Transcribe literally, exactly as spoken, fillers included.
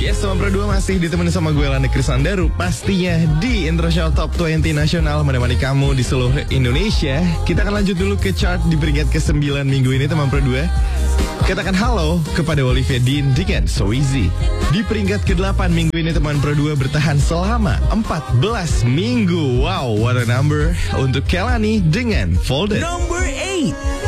Yes, sama berdua masih ditemenin sama gue Lani Krisandaru. Pastinya di International Top dua puluh Nasional menemani kamu di seluruh Indonesia. Kita akan lanjut dulu ke chart di peringkat kesembilan minggu ini teman berdua. Katakan halo kepada Olivia Dean dengan So Easy. Di peringkat kedelapan minggu ini teman berdua bertahan selama empat belas minggu. Wow, what a number untuk Kelani dengan Folded. Number eight.